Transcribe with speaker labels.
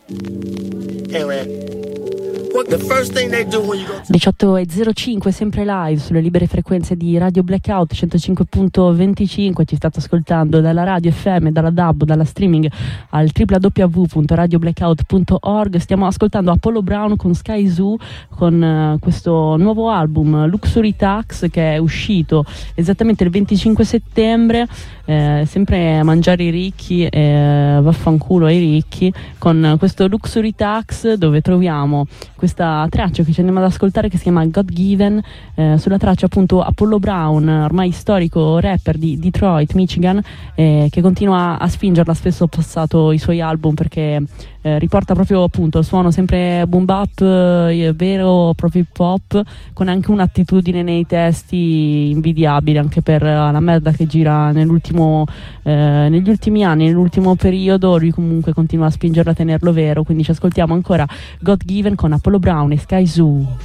Speaker 1: Hey man, what the first thing they do when you go
Speaker 2: 18:05 sempre live sulle libere frequenze di Radio Blackout 105.25. Ci state ascoltando dalla radio FM, dalla DAB, dalla streaming al www.radioblackout.org. Stiamo ascoltando Apollo Brown con Sky Zoo, con questo nuovo album Luxury Tax che è uscito esattamente il 25 settembre. Sempre mangiare i ricchi, vaffanculo ai ricchi, con questo Luxury Tax, dove troviamo questa traccia che ci andiamo ad ascoltare che si chiama God Given, sulla traccia appunto Apollo Brown, ormai storico rapper di Detroit, Michigan, che continua a spingerla, spesso passato i suoi album perché riporta proprio appunto il suono sempre boom bap, vero, proprio hip hop, con anche un'attitudine nei testi invidiabile anche per la merda che gira negli ultimi anni, nell'ultimo periodo. Lui comunque continua a spingerlo a tenerlo vero, quindi ci ascoltiamo ancora God Given con Apollo Brown e Sky Zoo.